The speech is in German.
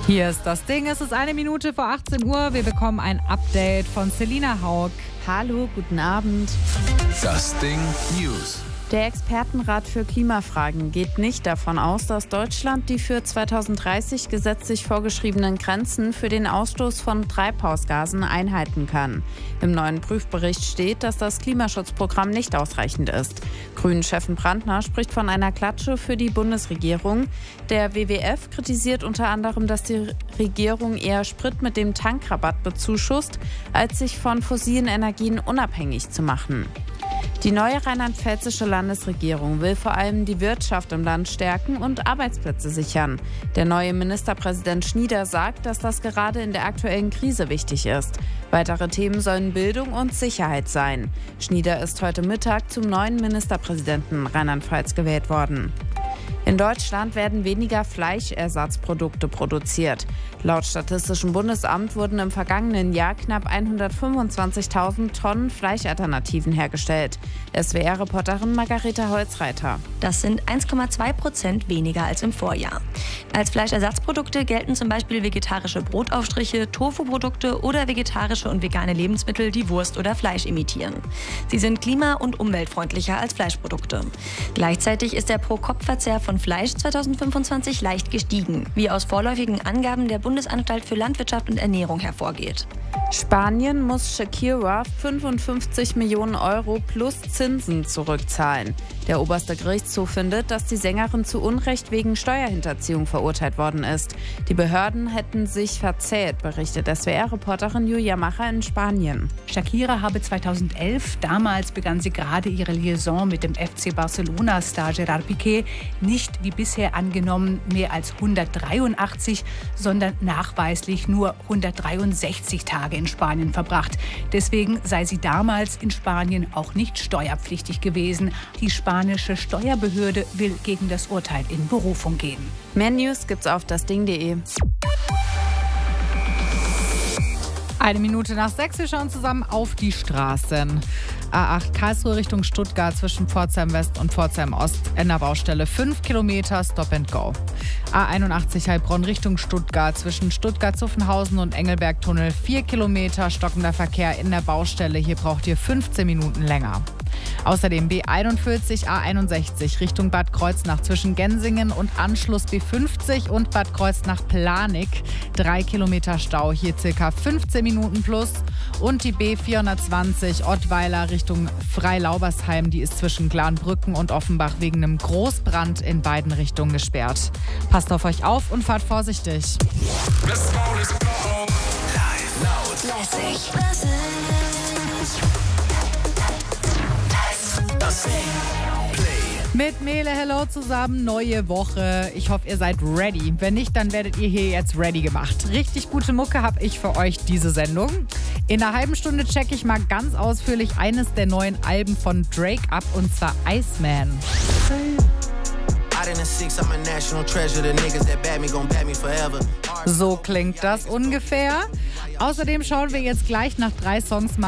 Hier ist das Ding. Es ist 1 Minute vor 18 Uhr. Wir bekommen ein Update von Selina Haug. Hallo, guten Abend. Das Ding News. Der Expertenrat für Klimafragen geht nicht davon aus, dass Deutschland die für 2030 gesetzlich vorgeschriebenen Grenzen für den Ausstoß von Treibhausgasen einhalten kann. Im neuen Prüfbericht steht, dass das Klimaschutzprogramm nicht ausreichend ist. Grünen-Chefin Brandner spricht von einer Klatsche für die Bundesregierung. Der WWF kritisiert unter anderem, dass die Regierung eher Sprit mit dem Tankrabatt bezuschusst, als sich von fossilen Energien unabhängig zu machen. Die neue rheinland-pfälzische Landesregierung will vor allem die Wirtschaft im Land stärken und Arbeitsplätze sichern. Der neue Ministerpräsident Schnieder sagt, dass das gerade in der aktuellen Krise wichtig ist. Weitere Themen sollen Bildung und Sicherheit sein. Schnieder ist heute Mittag zum neuen Ministerpräsidenten Rheinland-Pfalz gewählt worden. In Deutschland werden weniger Fleischersatzprodukte produziert. Laut Statistischem Bundesamt wurden im vergangenen Jahr knapp 125.000 Tonnen Fleischalternativen hergestellt. SWR-Reporterin Margareta Holzreiter. Das sind 1,2% weniger als im Vorjahr. Als Fleischersatzprodukte gelten zum Beispiel vegetarische Brotaufstriche, Tofu-Produkte oder vegetarische und vegane Lebensmittel, die Wurst oder Fleisch imitieren. Sie sind klima- und umweltfreundlicher als Fleischprodukte. Gleichzeitig ist der Pro-Kopf-Verzehr von Fleisch 2025 leicht gestiegen, wie aus vorläufigen Angaben der Bundesanstalt für Landwirtschaft und Ernährung hervorgeht. Spanien muss Shakira 55 Millionen Euro plus Zinsen zurückzahlen. Der oberste Gerichtshof findet, dass die Sängerin zu Unrecht wegen Steuerhinterziehung verurteilt worden ist. Die Behörden hätten sich verzählt, berichtet SWR-Reporterin Julia Macher in Spanien. Shakira habe 2011, damals begann sie gerade ihre Liaison mit dem FC Barcelona-Star Gerard Piqué, nicht wie bisher angenommen mehr als 183, sondern nachweislich nur 163 Tage in Spanien verbracht. Deswegen sei sie damals in Spanien auch nicht steuerpflichtig gewesen. Die spanische Steuerbehörde will gegen das Urteil in Berufung gehen. Mehr News gibt's auf dasding.de. 1 Minute nach 6, wir schauen zusammen auf die Straßen. A8 Karlsruhe Richtung Stuttgart zwischen Pforzheim West und Pforzheim Ost in der Baustelle 5 Kilometer Stop and Go. A81 Heilbronn Richtung Stuttgart zwischen Stuttgart-Zuffenhausen und Engelberg-Tunnel 4 Kilometer stockender Verkehr in der Baustelle. Hier braucht ihr 15 Minuten länger. Außerdem B41 A61 Richtung Bad Kreuznach zwischen Gensingen und Anschluss B50 und Bad Kreuznach-Planik. 3 Kilometer Stau, hier circa 15 Minuten plus. Und die B420 Ottweiler Richtung Freilaubersheim, die ist zwischen Glanbrücken und Offenbach wegen einem Großbrand in beiden Richtungen gesperrt. Passt auf euch auf und fahrt vorsichtig. Let's go, let's go. Live, laut, Lässig. das Ding. Play. Mit Mele Hello zusammen, neue Woche. Ich hoffe, ihr seid ready. Wenn nicht, dann werdet ihr hier jetzt ready gemacht. Richtig gute Mucke habe ich für euch diese Sendung. In einer halben Stunde checke ich mal ganz ausführlich eines der neuen Alben von Drake ab, und zwar Iceman. So klingt das ungefähr. Außerdem schauen wir jetzt gleich nach 3 Songs mal